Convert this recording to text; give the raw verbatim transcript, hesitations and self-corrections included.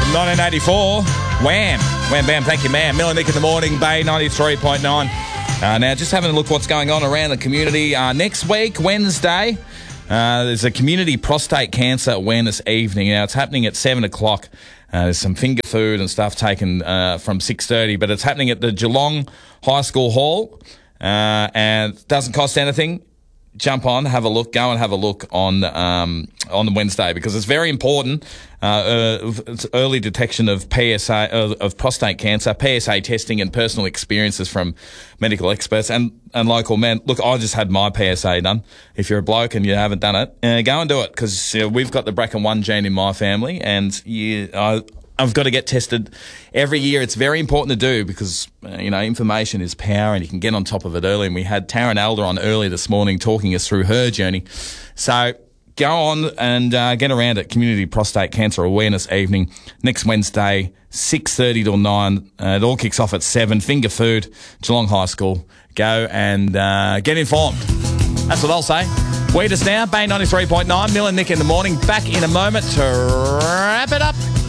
nineteen eighty-four, Wham. Wham Bam, thank you, man. Mill and Nick in the morning, Bay ninety-three point nine. Uh, now, just having a look what's going on around the community. Uh, next week, Wednesday, uh, there's a community prostate cancer awareness evening. Now, it's happening at seven o'clock. Uh, there's some finger food and stuff taken uh, from six thirty, but it's happening at the Geelong High School Hall, uh, and it doesn't cost anything. Jump on, have a look, go and have a look on um, on the Wednesday, because it's very important. Uh, uh, it's early detection of P S A, uh, of prostate cancer, P S A testing, and personal experiences from medical experts and, and local men. Look, I just had my P S A done. If you're a bloke and you haven't done it, uh, go and do it, because you know, we've got the B R C A one gene in my family, and you, I, I've got to get tested every year. It's very important to do because, uh, you know, information is power and you can get on top of it early. And we had Taryn Elder on earlier this morning talking us through her journey. So go on and uh, get around it. Community Prostate Cancer Awareness Evening next Wednesday, six thirty till nine. Uh, it all kicks off at seven. Finger food, Geelong High School. Go and uh, get informed. That's what I'll say. Weed us now, Bay ninety-three point nine. Mill and Nick in the morning. Back in a moment to wrap it up.